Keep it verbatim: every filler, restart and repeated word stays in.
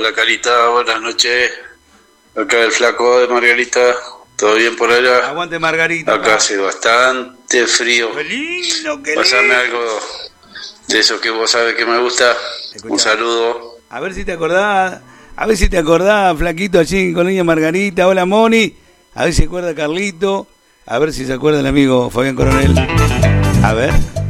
Hola Carita, buenas noches. Acá el flaco de Margarita. ¿Todo bien por allá? Aguante Margarita. Acá hace bastante frío. ¡Qué lindo, qué Pasame lindo! algo de eso que vos sabés que me gusta. Escuchá. Un saludo. A ver si te acordás, a ver si te acordás, flaquito, allí en Colonia Margarita. Hola Moni, a ver si se acuerda Carlito, a ver si se acuerda el amigo Fabián Coronel. A ver.